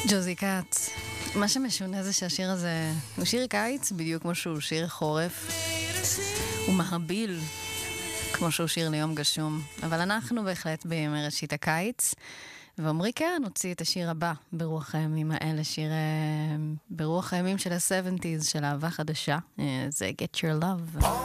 ג'וזי קאץ. מה שמשונה זה שהשיר הזה הוא שיר קיץ, בדיוק כמו שהוא שיר חורף. הוא מהביל, כמו שהוא שיר ליום גשום. אבל אנחנו בהחלט בימי ראשית הקיץ. ועמרי קרן הוציא את השיר הבא ברוח הימים האלה, שיר ברוח הימים של ה-70s, של אהבה חדשה. זה Get Your Love.